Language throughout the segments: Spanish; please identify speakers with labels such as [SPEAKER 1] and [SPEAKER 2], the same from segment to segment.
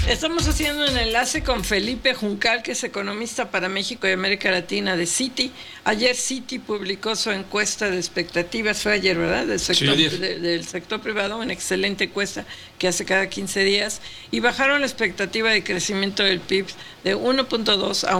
[SPEAKER 1] Estamos haciendo un enlace con Felipe Juncal, que es economista para México y América Latina de Citi. Ayer Citi publicó su encuesta de expectativas, fue ayer, ¿verdad? Del sector,
[SPEAKER 2] sí,
[SPEAKER 1] del sector privado, una excelente encuesta que hace cada 15 días, y bajaron la expectativa de crecimiento del PIB de 1.2 a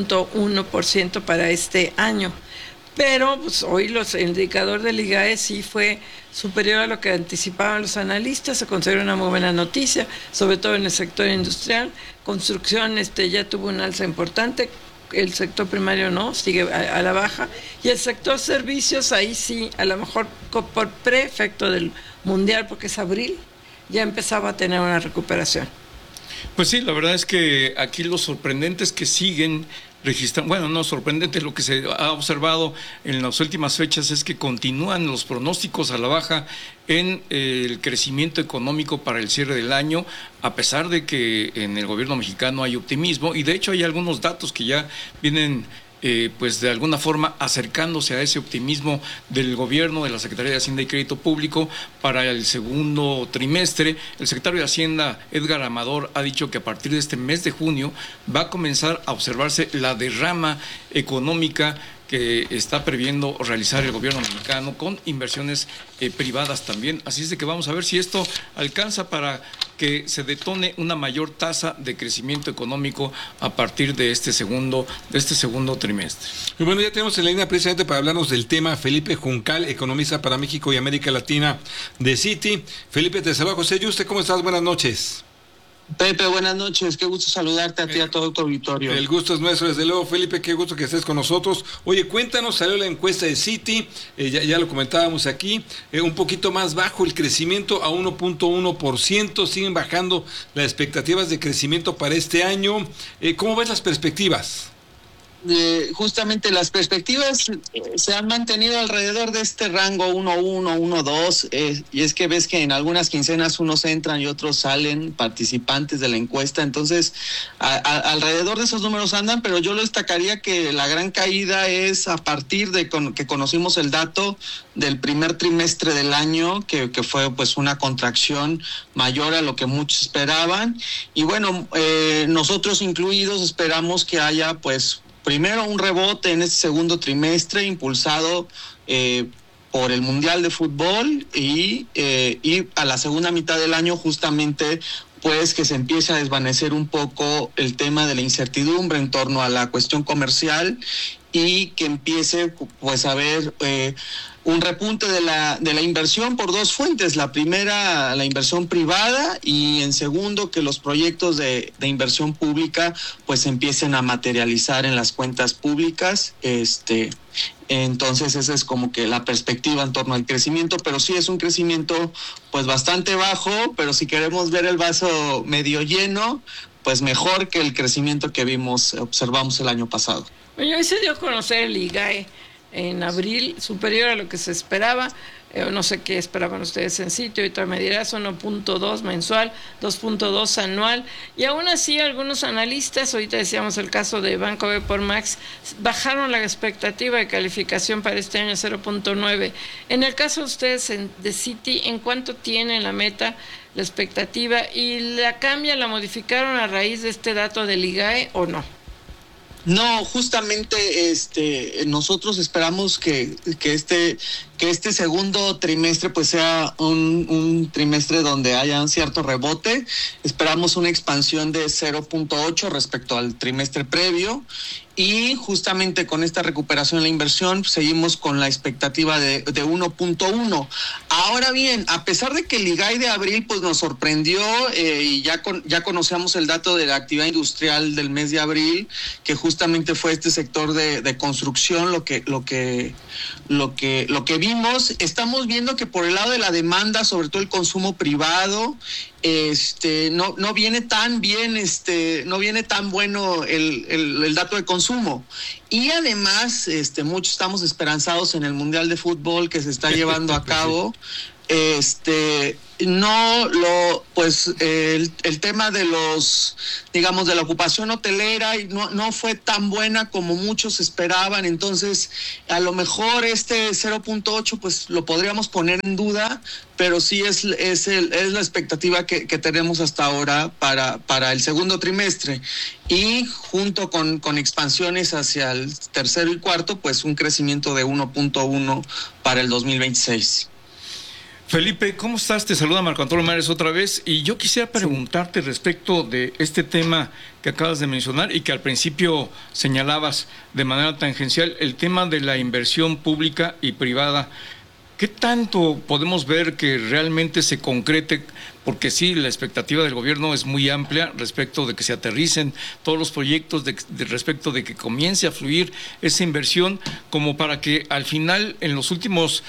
[SPEAKER 1] 1.1% para este año. Pero pues, hoy el indicador del IGAE sí fue superior a lo que anticipaban los analistas. Se considera una muy buena noticia, sobre todo en el sector industrial. Construcción ya tuvo un alza importante, el sector primario no, sigue a la baja, y el sector servicios, ahí sí, a lo mejor por pre-efecto del mundial, porque es abril, ya empezaba a tener una recuperación.
[SPEAKER 2] Pues sí, la verdad es que aquí lo sorprendente es que siguen registrando, bueno, no sorprendente, lo que se ha observado en las últimas fechas es que continúan los pronósticos a la baja en el crecimiento económico para el cierre del año, a pesar de que en el gobierno mexicano hay optimismo, y de hecho hay algunos datos que ya vienen pues de alguna forma acercándose a ese optimismo del gobierno, de la Secretaría de Hacienda y Crédito Público para el segundo trimestre. El secretario de Hacienda, Edgar Amador, ha dicho que a partir de este mes de junio va a comenzar a observarse la derrama económica que está previendo realizar el gobierno mexicano con inversiones privadas también. Así es de que vamos a ver si esto alcanza para que se detone una mayor tasa de crecimiento económico a partir de este segundo trimestre.
[SPEAKER 3] Y bueno, ya tenemos en la línea precisamente para hablarnos del tema Felipe Juncal, economista para México y América Latina de Citi. Felipe, te saluda José Yuste, ¿cómo estás? Buenas noches.
[SPEAKER 4] Pepe, buenas noches, qué gusto saludarte a ti y a todo tu auditorio.
[SPEAKER 3] El gusto es nuestro, desde luego, Felipe, qué gusto que estés con nosotros. Oye, cuéntanos, salió la encuesta de Citi, ya lo comentábamos aquí, un poquito más bajo el crecimiento a 1.1%, siguen bajando las expectativas de crecimiento para este año. ¿Cómo ves las perspectivas?
[SPEAKER 4] Justamente las perspectivas se han mantenido alrededor de este rango 1.1, 1.2, y es que ves que en algunas quincenas unos entran y otros salen participantes de la encuesta, entonces alrededor de esos números andan, pero yo lo destacaría que la gran caída es a partir de que conocimos el dato del primer trimestre del año, que fue pues una contracción mayor a lo que muchos esperaban, y bueno, nosotros incluidos esperamos que haya pues primero un rebote en este segundo trimestre impulsado por el Mundial de Fútbol y a la segunda mitad del año justamente pues que se empiece a desvanecer un poco el tema de la incertidumbre en torno a la cuestión comercial y que empiece pues a haber un repunte de la inversión por dos fuentes. La primera, la inversión privada, y en segundo, que los proyectos de inversión pública pues empiecen a materializar en las cuentas públicas. Entonces esa es como que la perspectiva en torno al crecimiento, pero sí es un crecimiento pues bastante bajo, pero si queremos ver el vaso medio lleno, pues mejor que el crecimiento que observamos el año pasado.
[SPEAKER 1] Bueno, hoy se dio a conocer el IGAE en abril, superior a lo que se esperaba. No sé qué esperaban ustedes en Citi, ahorita me dirás, 1.2 mensual, 2.2 anual, y aún así algunos analistas, ahorita decíamos el caso de Banco B por Max, bajaron la expectativa de calificación para este año a 0.9. En el caso de ustedes de Citi, ¿en cuánto tienen la meta, la expectativa, y la modificaron a raíz de este dato del IGAE o no?
[SPEAKER 4] No, justamente nosotros esperamos que este segundo trimestre pues sea un trimestre donde haya un cierto rebote. Esperamos una expansión de 0.8 respecto al trimestre previo, y justamente con esta recuperación en la inversión seguimos con la expectativa de 1.1. Ahora bien, a pesar de que el IGAE de abril pues nos sorprendió, y ya conocíamos el dato de la actividad industrial del mes de abril, que justamente fue este sector de construcción lo que vimos, estamos viendo que por el lado de la demanda, sobre todo el consumo privado, no viene tan bien, no viene tan bueno el dato de consumo. Y además, muchos estamos esperanzados en el Mundial de Fútbol que se está llevando a cabo. el tema de digamos, de la ocupación hotelera no fue tan buena como muchos esperaban, entonces a lo mejor este 0.8 pues lo podríamos poner en duda, pero sí es la expectativa que tenemos hasta ahora para el segundo trimestre, y junto con expansiones hacia el tercero y cuarto, pues un crecimiento de 1.1 para el 2026.
[SPEAKER 2] Felipe, ¿cómo estás? Te saluda Marco Antonio Mares otra vez, y yo quisiera preguntarte respecto de este tema que acabas de mencionar y que al principio señalabas de manera tangencial, el tema de la inversión pública y privada. ¿Qué tanto podemos ver que realmente se concrete? Porque sí, la expectativa del gobierno es muy amplia respecto de que se aterricen todos los proyectos, respecto de que comience a fluir esa inversión, como para que al final, en los últimos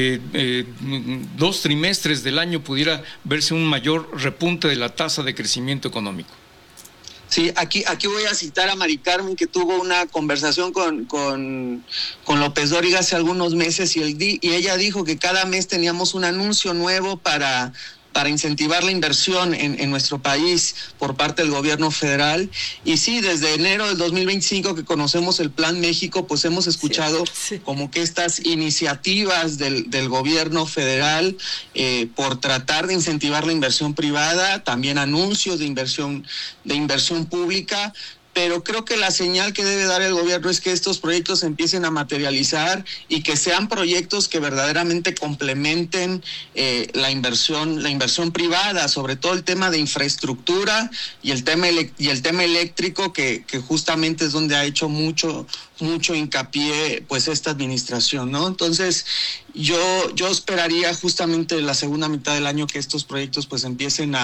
[SPEAKER 2] 2 trimestres del año, pudiera verse un mayor repunte de la tasa de crecimiento económico.
[SPEAKER 4] Sí, aquí voy a citar a Mari Carmen, que tuvo una conversación con López Dóriga hace algunos meses, y ella dijo que cada mes teníamos un anuncio nuevo para incentivar la inversión en nuestro país por parte del gobierno federal. Y sí, desde enero del 2025 que conocemos el Plan México, pues hemos escuchado como que estas iniciativas del gobierno federal por tratar de incentivar la inversión privada, también anuncios de inversión pública. Pero creo que la señal que debe dar el gobierno es que estos proyectos empiecen a materializar y que sean proyectos que verdaderamente complementen la inversión privada, sobre todo el tema de infraestructura y el tema eléctrico, que justamente es donde ha hecho mucho hincapié pues esta administración, ¿no? Entonces yo esperaría justamente en la segunda mitad del año que estos proyectos pues empiecen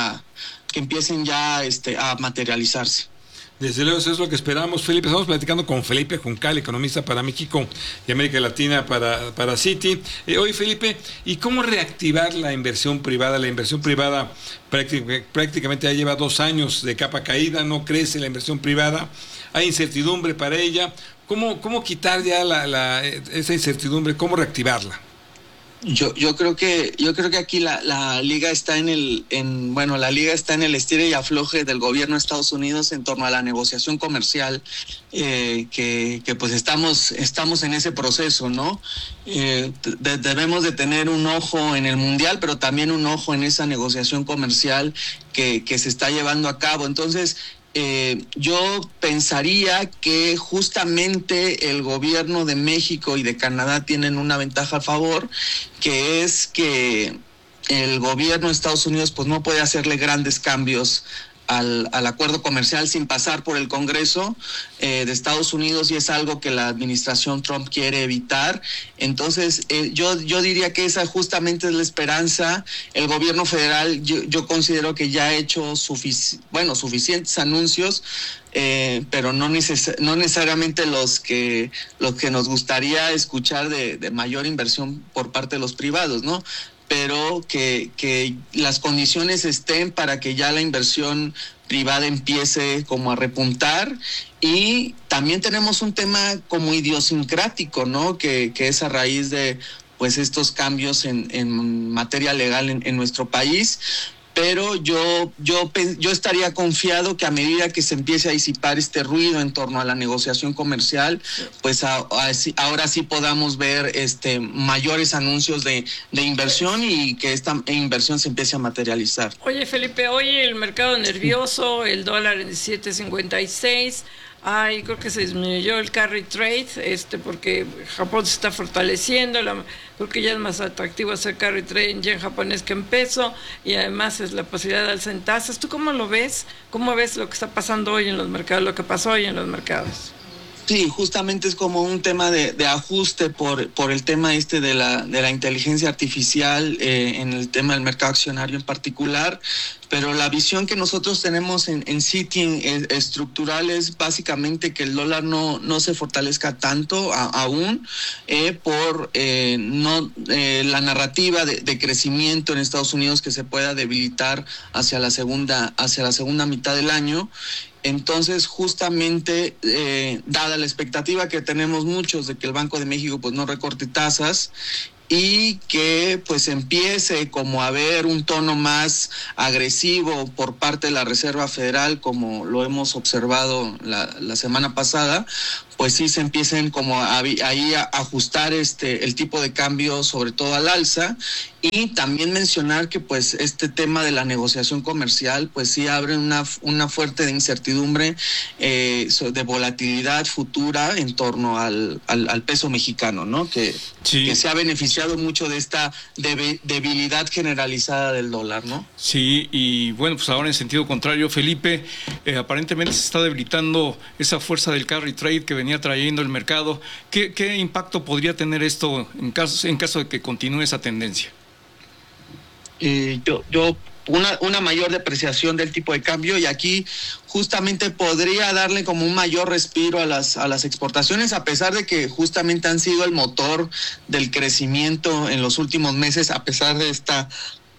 [SPEAKER 4] ya a materializarse.
[SPEAKER 3] Desde luego, eso es lo que esperamos, Felipe. Estamos platicando con Felipe Juncal, economista para México y América Latina para Citi. Oye, Felipe, ¿y cómo reactivar la inversión privada? La inversión privada prácticamente ya lleva 2 años de capa caída, no crece la inversión privada, hay incertidumbre para ella. ¿Cómo quitar ya esa incertidumbre? ¿Cómo reactivarla?
[SPEAKER 4] Yo creo que aquí la liga está la liga está en el estire y afloje del gobierno de Estados Unidos en torno a la negociación comercial, que pues estamos en ese proceso, ¿no? Debemos de tener un ojo en el mundial, pero también un ojo en esa negociación comercial que se está llevando a cabo. Entonces, yo pensaría que justamente el gobierno de México y de Canadá tienen una ventaja a favor, que es que el gobierno de Estados Unidos pues no puede hacerle grandes cambios al acuerdo comercial sin pasar por el Congreso de Estados Unidos, y es algo que la administración Trump quiere evitar. Entonces yo diría que esa justamente es la esperanza. El gobierno federal yo considero que ya ha hecho suficientes anuncios, pero no necesariamente los que nos gustaría escuchar de mayor inversión por parte de los privados, ¿no? Pero que las condiciones estén para que ya la inversión privada empiece como a repuntar. Y también tenemos un tema como idiosincrático, ¿no? Que es a raíz de pues estos cambios en materia legal en nuestro país. Pero yo estaría confiado que a medida que se empiece a disipar este ruido en torno a la negociación comercial, pues ahora sí podamos ver mayores anuncios de inversión, y que esta inversión se empiece a materializar.
[SPEAKER 1] Oye, Felipe, hoy el mercado nervioso, el dólar en 7.56. Creo que se disminuyó el carry trade, porque Japón se está fortaleciendo, creo que ya es más atractivo hacer carry trade en yen japonés que en peso, y además es la posibilidad de alza en tasas. ¿Tú cómo lo ves? ¿Cómo ves lo que está pasando hoy en los mercados, lo que pasó hoy en los mercados?
[SPEAKER 4] Sí, justamente es como un tema de ajuste por el tema de la inteligencia artificial en el tema del mercado accionario en particular. Pero la visión que nosotros tenemos en Citi estructural es básicamente que el dólar no se fortalezca tanto aún por la narrativa de crecimiento en Estados Unidos, que se pueda debilitar hacia la segunda mitad del año. Entonces, justamente, dada la expectativa que tenemos muchos de que el Banco de México pues no recorte tasas, y que pues empiece como a haber un tono más agresivo por parte de la Reserva Federal, como lo hemos observado la semana pasada, pues sí se empiecen como ahí a ajustar el tipo de cambio, sobre todo al alza, y también mencionar que pues este tema de la negociación comercial pues sí abre una fuerte incertidumbre de volatilidad futura en torno al peso mexicano, ¿no? Que se ha beneficiado mucho de esta debilidad generalizada del dólar, ¿no?
[SPEAKER 2] Sí, y bueno, pues ahora en sentido contrario, Felipe, aparentemente se está debilitando esa fuerza del carry trade que venía trayendo el mercado. ¿Qué impacto podría tener esto en caso de que continúe esa tendencia?
[SPEAKER 4] Una mayor depreciación del tipo de cambio, y aquí justamente podría darle como un mayor respiro a las exportaciones, a pesar de que justamente han sido el motor del crecimiento en los últimos meses, a pesar de esta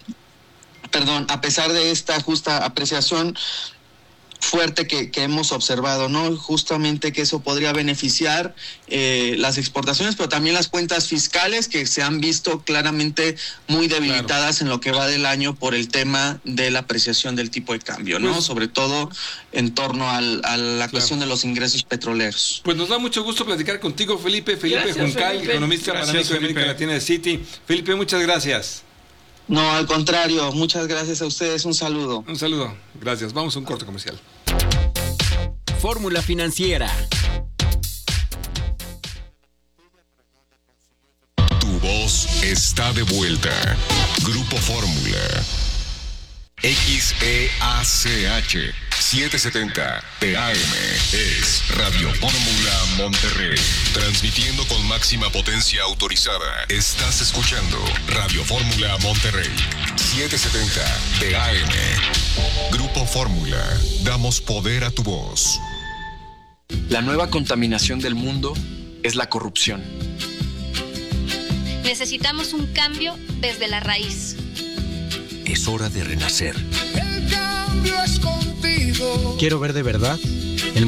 [SPEAKER 4] justa apreciación fuerte que hemos observado, ¿no? Justamente que eso podría beneficiar las exportaciones, pero también las cuentas fiscales, que se han visto claramente muy debilitadas en lo que va del año por el tema de la apreciación del tipo de cambio, ¿no? Pues, sobre todo en torno a la cuestión de los ingresos petroleros.
[SPEAKER 3] Pues nos da mucho gusto platicar contigo, Felipe.
[SPEAKER 1] Gracias,
[SPEAKER 3] Juncal,
[SPEAKER 1] Felipe.
[SPEAKER 3] economista paramédico de América Latina de Citi. Felipe, muchas gracias.
[SPEAKER 4] No, al contrario, muchas gracias a ustedes, un saludo.
[SPEAKER 3] Un saludo, gracias. Vamos a un corte comercial.
[SPEAKER 5] Fórmula Financiera.
[SPEAKER 6] Tu voz está de vuelta. Grupo Fórmula. XEACH 770 PAM es Radio Fórmula Monterrey. Transmitiendo con máxima potencia autorizada. Estás escuchando Radio Fórmula Monterrey 770 PAM. Grupo Fórmula. Damos poder a tu voz.
[SPEAKER 7] La nueva contaminación del mundo es la corrupción.
[SPEAKER 8] Necesitamos un cambio desde la raíz.
[SPEAKER 5] Es hora de renacer.
[SPEAKER 9] El cambio es contigo.
[SPEAKER 5] Quiero ver de verdad